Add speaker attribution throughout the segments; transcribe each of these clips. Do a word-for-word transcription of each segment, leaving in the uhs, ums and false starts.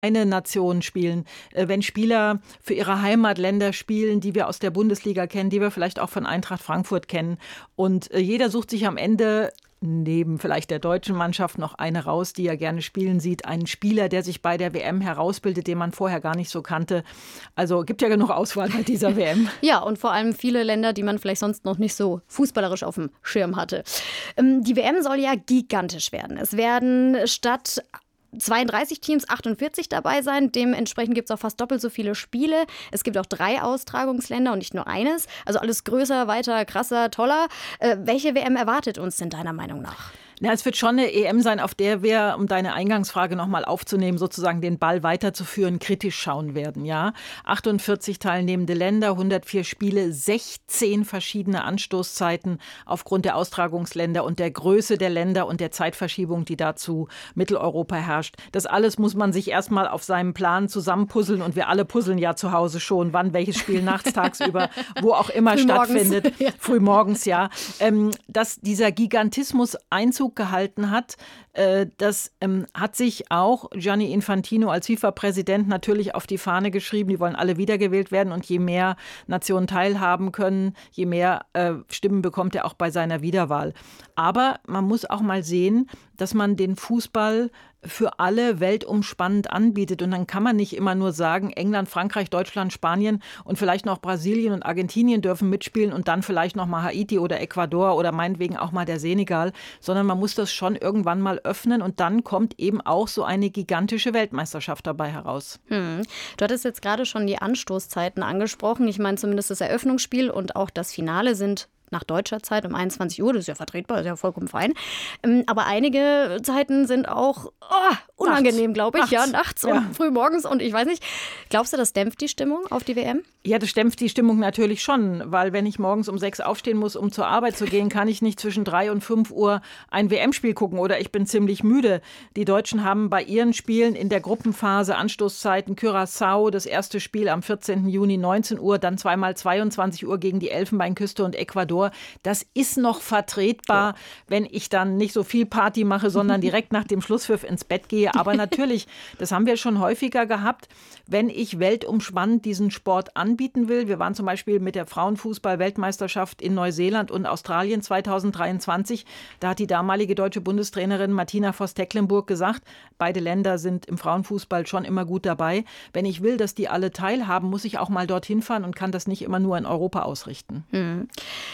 Speaker 1: eine Nation spielen, wenn Spieler für ihre Heimatländer spielen, die wir aus der Bundesliga kennen, die wir vielleicht auch von Eintracht Frankfurt kennen. Und jeder sucht sich am Ende neben vielleicht der deutschen Mannschaft noch eine raus, die er gerne spielen sieht. Einen Spieler, der sich bei der W M herausbildet, den man vorher gar nicht so kannte. Also gibt ja genug Auswahl bei dieser W M.
Speaker 2: Ja, und vor allem viele Länder, die man vielleicht sonst noch nicht so fußballerisch auf dem Schirm hatte. Die W M soll ja gigantisch werden. Es werden statt zweiunddreißig Teams, achtundvierzig dabei sein. Dementsprechend gibt es auch fast doppelt so viele Spiele. Es gibt auch drei Austragungsländer und nicht nur eines. Also alles größer, weiter, krasser, toller. Äh, welche W M erwartet uns denn deiner Meinung nach?
Speaker 1: Na, es wird schon eine E M sein, auf der wir, um deine Eingangsfrage nochmal aufzunehmen, sozusagen den Ball weiterzuführen, kritisch schauen werden. Ja, achtundvierzig teilnehmende Länder, hundertvier Spiele, sechzehn verschiedene Anstoßzeiten aufgrund der Austragungsländer und der Größe der Länder und der Zeitverschiebung, die dazu Mitteleuropa herrscht. Das alles muss man sich erstmal auf seinem Plan zusammenpuzzeln und wir alle puzzeln ja zu Hause schon, wann welches Spiel nachts, tagsüber, wo auch immer stattfindet. Ja. Frühmorgens, ja. Ähm, dass dieser Gigantismus Einzug gehalten hat. Das hat sich auch Gianni Infantino als FIFA-Präsident natürlich auf die Fahne geschrieben. Die wollen alle wiedergewählt werden und je mehr Nationen teilhaben können, je mehr Stimmen bekommt er auch bei seiner Wiederwahl. Aber man muss auch mal sehen, dass man den Fußball für alle weltumspannend anbietet. Und dann kann man nicht immer nur sagen, England, Frankreich, Deutschland, Spanien und vielleicht noch Brasilien und Argentinien dürfen mitspielen und dann vielleicht noch mal Haiti oder Ecuador oder meinetwegen auch mal der Senegal, sondern man muss das schon irgendwann mal öffnen und dann kommt eben auch so eine gigantische Weltmeisterschaft dabei heraus.
Speaker 2: Hm. Du hattest jetzt gerade schon die Anstoßzeiten angesprochen. Ich meine, zumindest das Eröffnungsspiel und auch das Finale sind nach deutscher Zeit um einundzwanzig Uhr, das ist ja vertretbar, das ist ja vollkommen fein. Aber einige Zeiten sind auch oh, unangenehm, glaube ich. Nachts. Ja, nachts ja. und früh morgens und ich weiß nicht. Glaubst du, das dämpft die Stimmung auf die W M?
Speaker 1: Ja, das dämpft die Stimmung natürlich schon, weil wenn ich morgens um sechs aufstehen muss, um zur Arbeit zu gehen, kann ich nicht zwischen drei und fünf Uhr ein W M-Spiel gucken oder ich bin ziemlich müde. Die Deutschen haben bei ihren Spielen in der Gruppenphase Anstoßzeiten Curaçao, das erste Spiel am vierzehnten Juni neunzehn Uhr, dann zweimal zweiundzwanzig Uhr gegen die Elfenbeinküste und Ecuador. Das ist noch vertretbar, ja. wenn ich dann nicht so viel Party mache, sondern direkt nach dem Schlusspfiff ins Bett gehe. Aber natürlich, das haben wir schon häufiger gehabt, wenn ich weltumspannend diesen Sport anbieten will. Wir waren zum Beispiel mit der Frauenfußball-Weltmeisterschaft in Neuseeland und Australien zweitausenddreiundzwanzig. Da hat die damalige deutsche Bundestrainerin Martina Voss-Tecklenburg gesagt, beide Länder sind im Frauenfußball schon immer gut dabei. Wenn ich will, dass die alle teilhaben, muss ich auch mal dorthin fahren und kann das nicht immer nur in Europa ausrichten.
Speaker 2: Hm.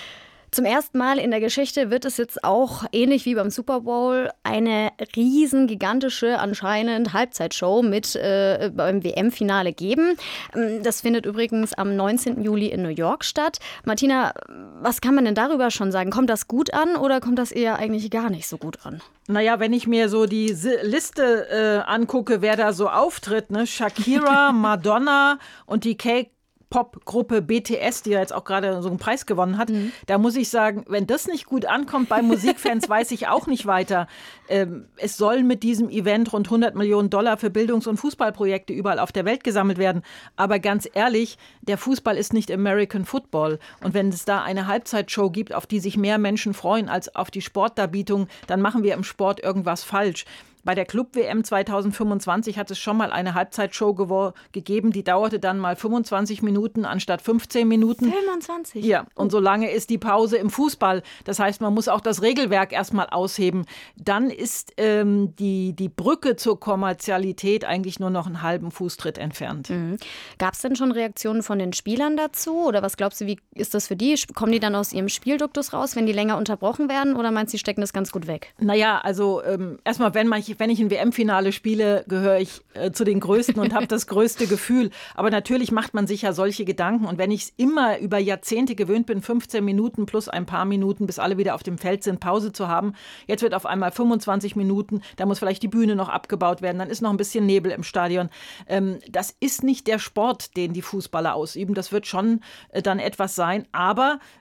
Speaker 2: Zum ersten Mal in der Geschichte wird es jetzt auch, ähnlich wie beim Super Bowl, eine riesen, gigantische, anscheinend Halbzeitshow mit äh, beim W M-Finale geben. Das findet übrigens am neunzehnten Juli in New York statt. Martina, was kann man denn darüber schon sagen? Kommt das gut an oder kommt das eher eigentlich gar nicht so gut an?
Speaker 1: Naja, wenn ich mir so die Liste äh, angucke, wer da so auftritt, ne? Shakira, Madonna und die Cake Pop-Gruppe B T S, die ja jetzt auch gerade so einen Preis gewonnen hat, mhm. da muss ich sagen, wenn das nicht gut ankommt bei Musikfans, weiß ich auch nicht weiter. Ähm, es sollen mit diesem Event rund hundert Millionen Dollar für Bildungs- und Fußballprojekte überall auf der Welt gesammelt werden. Aber ganz ehrlich, der Fußball ist nicht American Football. Und wenn es da eine Halbzeitshow gibt, auf die sich mehr Menschen freuen als auf die Sportdarbietung, dann machen wir im Sport irgendwas falsch. Bei der Club-W M zweitausendfünfundzwanzig hat es schon mal eine Halbzeitshow gewo- gegeben, die dauerte dann mal fünfundzwanzig Minuten anstatt fünfzehn Minuten.
Speaker 2: fünfundzwanzig?
Speaker 1: Ja, und so lange ist die Pause im Fußball. Das heißt, man muss auch das Regelwerk erstmal ausheben. Dann ist ähm, die, die Brücke zur Kommerzialität eigentlich nur noch einen halben Fußtritt entfernt.
Speaker 2: Mhm. Gab es denn schon Reaktionen von den Spielern dazu? Oder was glaubst du, wie ist das für die? Kommen die dann aus ihrem Spielduktus raus, wenn die länger unterbrochen werden? Oder meinst du, die stecken das ganz gut weg?
Speaker 1: Naja, also ähm, erstmal, wenn man wenn ich ein W M-Finale spiele, gehöre ich äh, zu den Größten und habe das größte Gefühl. Aber natürlich macht man sich ja solche Gedanken. Und wenn ich es immer über Jahrzehnte gewöhnt bin, fünfzehn Minuten plus ein paar Minuten, bis alle wieder auf dem Feld sind, Pause zu haben. Jetzt wird auf einmal fünfundzwanzig Minuten, da muss vielleicht die Bühne noch abgebaut werden, dann ist noch ein bisschen Nebel im Stadion. Ähm, das ist nicht der Sport, den die Fußballer ausüben. Das wird schon äh, dann etwas sein. Aber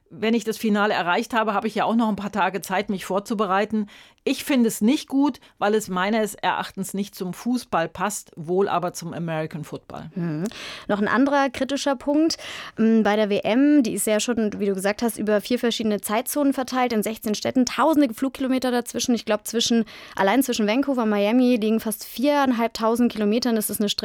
Speaker 1: wenn ich das Finale erreicht habe, habe ich ja auch noch ein paar Tage Zeit, mich vorzubereiten. Ich finde es nicht gut, weil es meines Erachtens nicht zum Fußball passt, wohl aber zum American Football.
Speaker 2: Mhm. Noch ein anderer kritischer Punkt bei der W M, die ist ja schon, wie du gesagt hast, über vier verschiedene Zeitzonen verteilt in sechzehn Städten, tausende Flugkilometer dazwischen. Ich glaube, zwischen, allein zwischen Vancouver und Miami liegen fast viereinhalbtausend Kilometern. Das ist eine Strecke,